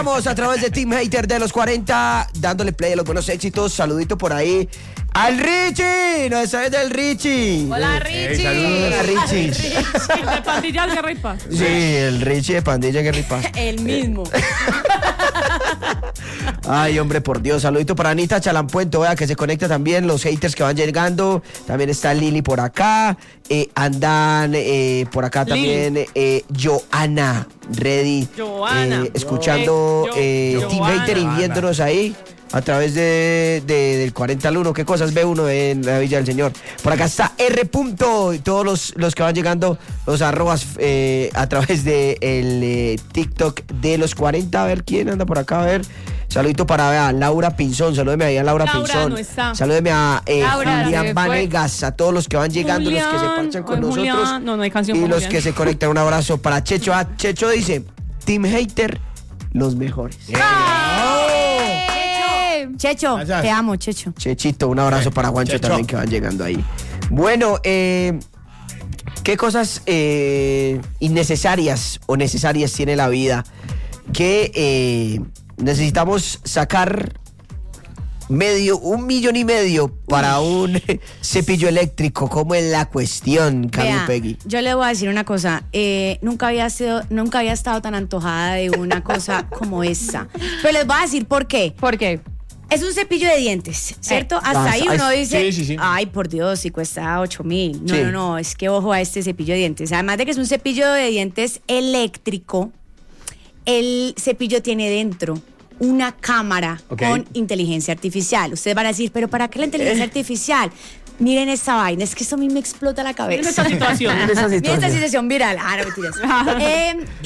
Vamos a través de Team Hater de los 40, dándole play a los buenos éxitos. Saludito por ahí al Richie, no sabes del Richie. Hola, Richie. Saludos a Richie. De Pandilla Guerra y Paz. Sí, el Richie de Pandilla Guerra y Paz. El mismo. Ay, hombre, por Dios. Saludito para Anita Chalampuento, vea que se conecta también, los haters que van llegando. También está Lili por acá. Andan por acá también Joana Ready. Joana. Escuchando Team Joana. Hater y viéndonos ahí a través del 40 al 1. ¿Qué cosas ve uno en la Villa del Señor? Por acá está R. Y todos los que van llegando, los arrobas a través del TikTok de los 40. A ver quién anda por acá, a ver. Saludito para Laura Pinzón, salúdeme ahí a Laura Pinzón. No está. Salúdeme a Laura, Julián Vanegas, a todos los que van llegando, Julián, los que se parchan con Julián. nosotros. No hay canción y con los Julián. que se conectan. Un abrazo para Checho. Checho dice, Team Hater, los mejores. Checho, Gracias. te amo, Checho. Chechito, un abrazo para Juancho Checho. también que van llegando ahí. Bueno, ¿qué cosas innecesarias o necesarias tiene la vida que necesitamos sacar 1,5 millones para un cepillo eléctrico? ¿Cómo es la cuestión, Cami Vea, Peggy? yo le voy a decir una cosa. Nunca había estado tan antojada de una cosa como esta. Pero les voy a decir por qué. ¿Por qué? Es un cepillo de dientes, ¿cierto? Hasta ahí uno dice, sí. ay, por Dios, si cuesta 8,000. Sí. No, es que ojo a este cepillo de dientes. Además de que es un cepillo de dientes eléctrico, el cepillo tiene dentro una cámara con inteligencia artificial. Ustedes van a decir, ¿pero para qué la inteligencia artificial? Miren esta vaina, es que eso a mí me explota la cabeza. En esta situación. En esa Miren esta situación. situación viral. No mentiras.